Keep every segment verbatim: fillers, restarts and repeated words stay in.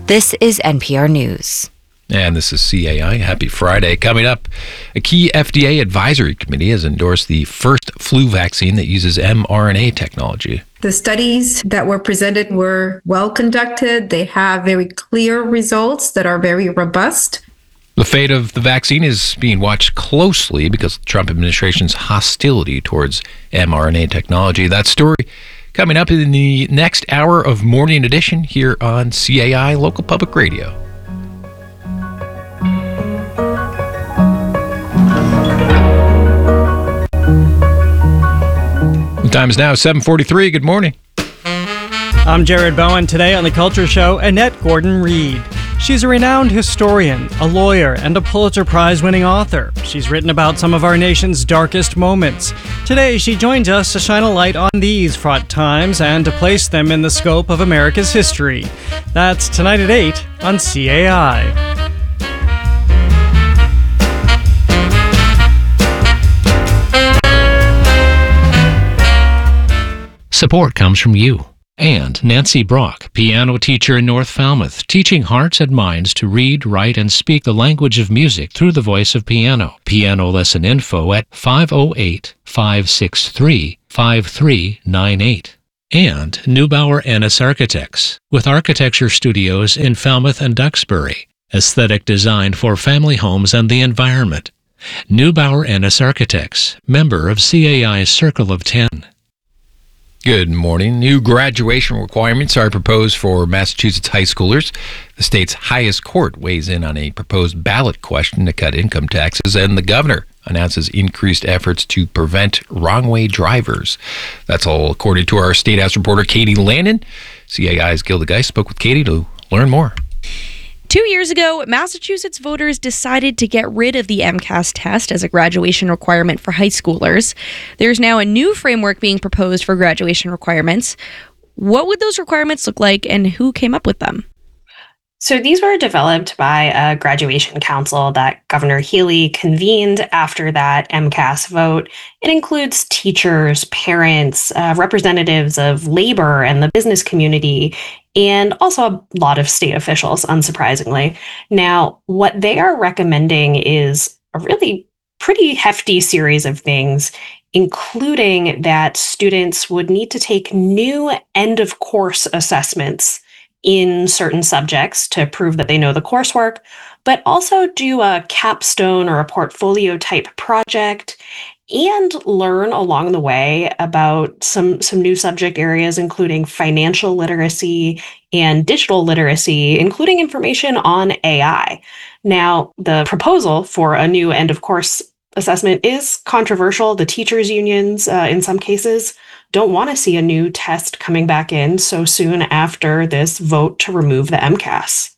This is N P R News. And this is C A I. Happy Friday. Coming up, a key F D A advisory committee has endorsed the first flu vaccine that uses mRNA technology. The studies that were presented were well conducted. They have very clear results that are very robust. The fate of the vaccine is being watched closely because of the Trump administration's hostility towards mRNA technology. That story coming up in the next hour of Morning Edition here on C A I Local Public Radio. The time is now seven forty-three. Good morning. I'm Jared Bowen. Today on The Culture Show, Annette Gordon-Reed. She's a renowned historian, a lawyer, and a Pulitzer Prize-winning author. She's written about some of our nation's darkest moments. Today, she joins us to shine a light on these fraught times and to place them in the scope of America's history. That's tonight at eight on C A I. Support comes from you. And Nancy Brock, piano teacher in North Falmouth, teaching hearts and minds to read, write, and speak the language of music through the voice of piano. Piano lesson info at five oh eight, five six three, five three nine eight. And Neubauer Ennis Architects, with architecture studios in Falmouth and Duxbury. Aesthetic design for family homes and the environment. Neubauer Ennis Architects, member of C A I's Circle of Ten. Good morning. New graduation requirements are proposed for Massachusetts high schoolers. The state's highest court weighs in on a proposed ballot question to cut income taxes, and the governor announces increased efforts to prevent wrong-way drivers. That's all according to our State House reporter, Katie Landon. C A I's Gilda Geist spoke with Katie to learn more. Two years ago, Massachusetts voters decided to get rid of the MCAS test as a graduation requirement for high schoolers. There's now a new framework being proposed for graduation requirements. What would those requirements look like, and who came up with them? So these were developed by a graduation council that Governor Healey convened after that MCAS vote. It includes teachers, parents, uh, representatives of labor and the business community, and also a lot of state officials, unsurprisingly. Now, what they are recommending is a really pretty hefty series of things, including that students would need to take new end-of-course assessments in certain subjects to prove that they know the coursework, but also do a capstone or a portfolio type project and learn along the way about some, some new subject areas, including financial literacy and digital literacy, including information on A I. Now, the proposal for a new end of course assessment is controversial. The teachers' unions, uh, in some cases, don't want to see a new test coming back in so soon after this vote to remove the MCAS.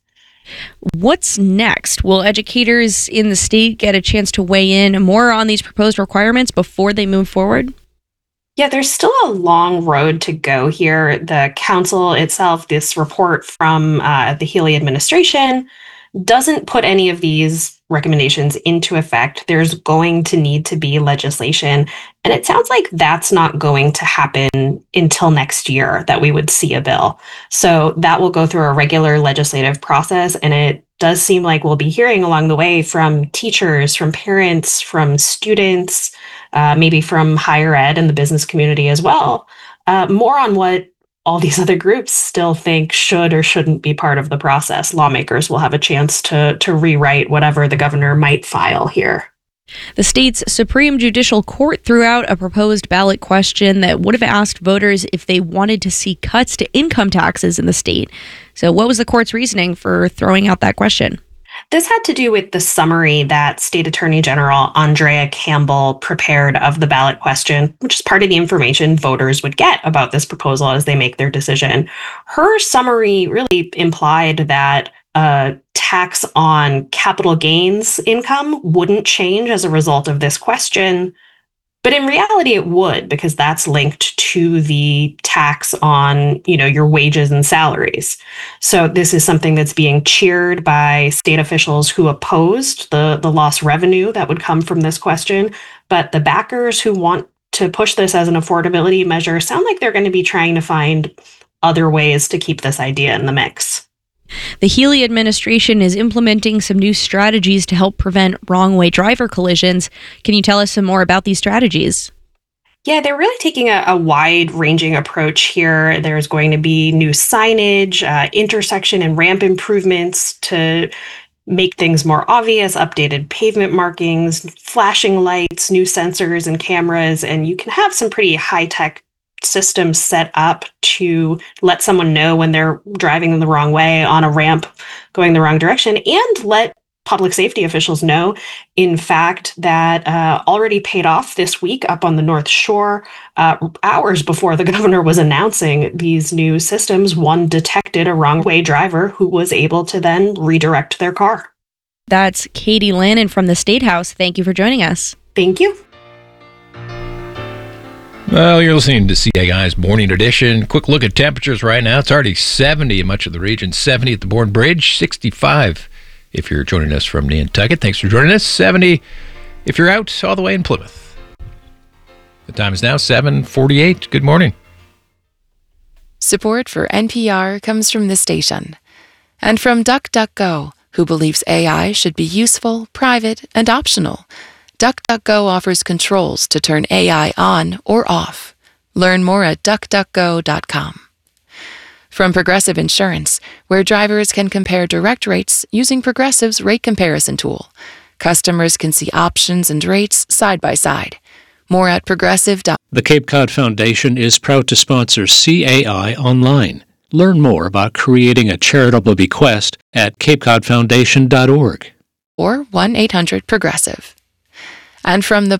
What's next? Will educators in the state get a chance to weigh in more on these proposed requirements before they move forward? Yeah, there's still a long road to go here. The council itself, this report from uh, the Healey administration, doesn't put any of these recommendations into effect. There's going to need to be legislation. And it sounds like that's not going to happen until next year that we would see a bill. So that will go through a regular legislative process. And it does seem like we'll be hearing along the way from teachers, from parents, from students, uh, maybe from higher ed and the business community as well, uh, more on what all these other groups still think should or shouldn't be part of the process. Lawmakers will have a chance to, to rewrite whatever the governor might file here. The state's Supreme Judicial Court threw out a proposed ballot question that would have asked voters if they wanted to see cuts to income taxes in the state. So what was the court's reasoning for throwing out that question? This had to do with the summary that State Attorney General Andrea Campbell prepared of the ballot question, which is part of the information voters would get about this proposal as they make their decision. Her summary really implied that a tax on capital gains income wouldn't change as a result of this question. But in reality, it would, because that's linked to the tax on, you know, your wages and salaries. So this is something that's being cheered by state officials who opposed the, the lost revenue that would come from this question. But the backers who want to push this as an affordability measure sound like they're going to be trying to find other ways to keep this idea in the mix. The Healy administration is implementing some new strategies to help prevent wrong-way driver collisions. Can you tell us some more about these strategies? Yeah, they're really taking a, a wide-ranging approach here. There's going to be new signage, uh, intersection and ramp improvements to make things more obvious, updated pavement markings, flashing lights, new sensors and cameras, and you can have some pretty high-tech systems set up to let someone know when they're driving the wrong way on a ramp going the wrong direction, and let public safety officials know, in fact, that uh, already paid off this week up on the North Shore. Uh, hours before the governor was announcing these new systems, one detected a wrong-way driver who was able to then redirect their car. That's Katie Lannon from the State House. Thank you for joining us. Thank you. Well, you're listening to C A I's Morning Edition. Quick look at temperatures right now. It's already seventy in much of the region, seventy at the Bourne Bridge, sixty-five if you're joining us from Nantucket. Thanks for joining us. seventy if you're out all the way in Plymouth. The time is now seven forty-eight. Good morning. Support for N P R comes from the station and from DuckDuckGo, who believes A I should be useful, private, and optional. DuckDuckGo offers controls to turn A I on or off. Learn more at duck duck go dot com. From Progressive Insurance, where drivers can compare direct rates using Progressive's rate comparison tool. Customers can see options and rates side by side. More at progressive. The Cape Cod Foundation is proud to sponsor C A I Online. Learn more about creating a charitable bequest at cape cod foundation dot org. Or one eight hundred progressive. And from the